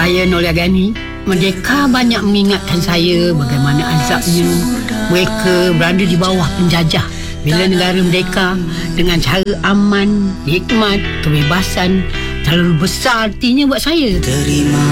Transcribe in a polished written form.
Saya Nolia Gani. Merdeka banyak mengingatkan saya bagaimana azabnya mereka berada di bawah penjajah. Bila negara merdeka dengan cara aman, hikmat, kebebasan terlalu besar artinya buat saya. Terima